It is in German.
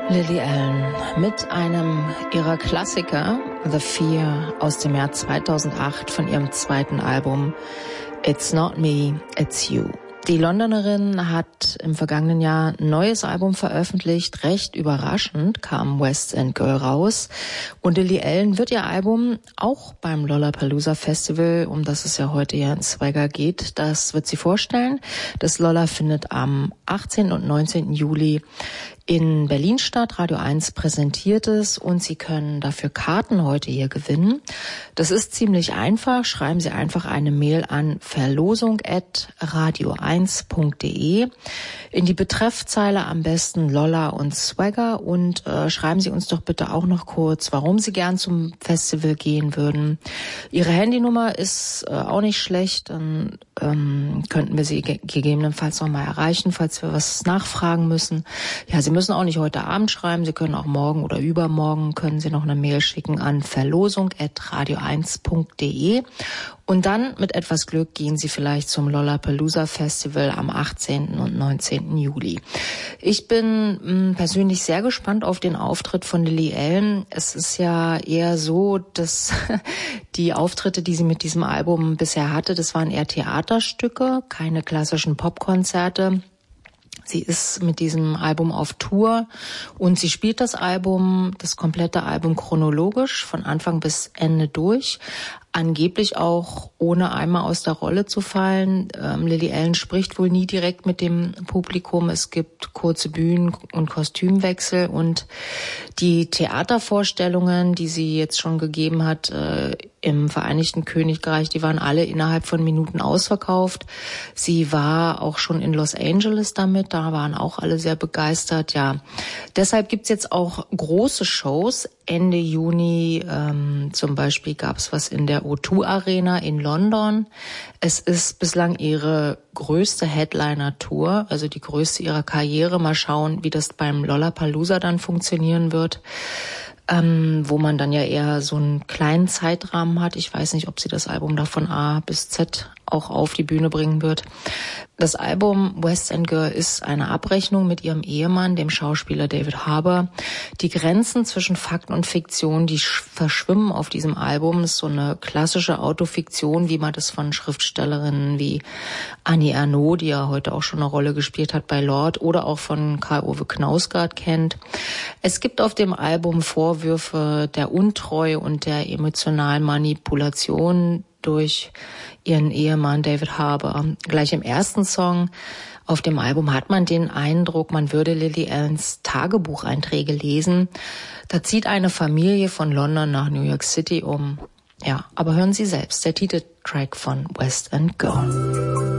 Lily Allen mit einem ihrer Klassiker, The Fear, aus dem Jahr 2008 von ihrem zweiten Album It's Not Me, It's You. Die Londonerin hat im vergangenen Jahr ein neues Album veröffentlicht. Recht überraschend kam West End Girl raus. Und Lily Allen wird ihr Album auch beim Lollapalooza Festival, um das es ja heute hier in Swagger geht, das wird sie vorstellen. Das Lolla findet am 18. und 19. Juli in Berlin statt. Radio 1 präsentiert es und Sie können dafür Karten heute hier gewinnen. Das ist ziemlich einfach. Schreiben Sie einfach eine Mail an verlosung@radio1.de. In die Betreffzeile am besten Lolla und Swagger und schreiben Sie uns doch bitte auch noch kurz, warum Sie gern zum Festival gehen würden. Ihre Handynummer ist auch nicht schlecht. Dann könnten wir Sie gegebenenfalls noch mal erreichen, falls wir was nachfragen müssen. Ja, Sie müssen auch nicht heute Abend schreiben. Sie können auch morgen oder übermorgen können Sie noch eine Mail schicken an verlosung@radio1.de. Und dann mit etwas Glück gehen Sie vielleicht zum Lollapalooza Festival am 18. und 19. Juli. Ich bin persönlich sehr gespannt auf den Auftritt von Lily Allen. Es ist ja eher so, dass die Auftritte, die sie mit diesem Album bisher hatte, das waren eher Theaterstücke, keine klassischen Popkonzerte. Sie ist mit diesem Album auf Tour und sie spielt das komplette Album chronologisch von Anfang bis Ende durch. Angeblich auch ohne einmal aus der Rolle zu fallen. Lily Allen spricht wohl nie direkt mit dem Publikum. Es gibt kurze Bühnen- und Kostümwechsel und die Theatervorstellungen, die sie jetzt schon gegeben hat im Vereinigten Königreich, die waren alle innerhalb von Minuten ausverkauft. Sie war auch schon in Los Angeles damit, da waren auch alle sehr begeistert. Ja, deshalb gibt's jetzt auch große Shows. Ende Juni zum Beispiel gab's was in der O2 Arena in London. Es ist bislang ihre größte Headliner-Tour, also die größte ihrer Karriere. Mal schauen, wie das beim Lollapalooza dann funktionieren wird, wo man dann ja eher so einen kleinen Zeitrahmen hat. Ich weiß nicht, ob sie das Album da von A bis Z auch auf die Bühne bringen wird. Das Album West End Girl ist eine Abrechnung mit ihrem Ehemann, dem Schauspieler David Harbour. Die Grenzen zwischen Fakt und Fiktion, die verschwimmen auf diesem Album. Es ist so eine klassische Autofiktion, wie man das von Schriftstellerinnen wie Annie Ernaux, die ja heute auch schon eine Rolle gespielt hat bei Lord, oder auch von Karl-Ove Knausgard kennt. Es gibt auf dem Album Vorwürfe der Untreue und der emotionalen Manipulation durch ihren Ehemann David Harbour. Gleich im ersten Song auf dem Album hat man den Eindruck, man würde Lily Allens Tagebucheinträge lesen. Da zieht eine Familie von London nach New York City um. Ja, aber hören Sie selbst, der Titeltrack von West End Girl.